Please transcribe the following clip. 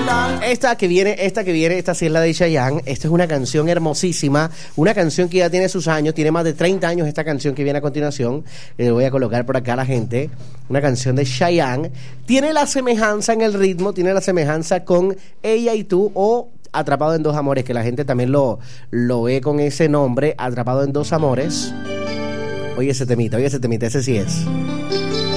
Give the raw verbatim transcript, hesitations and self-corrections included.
Esta que viene, esta que viene, esta sí es la de Chayanne. Esta es una canción hermosísima, una canción que ya tiene sus años, tiene más de treinta años esta canción que viene a continuación. Le voy a colocar por acá a la gente. Una canción de Chayanne. Tiene la semejanza en el ritmo, tiene la semejanza con Ella y Tú o Atrapado en Dos Amores, que la gente también lo, lo ve con ese nombre, Atrapado en Dos Amores. Oye ese temita, oye ese temita, ese sí es.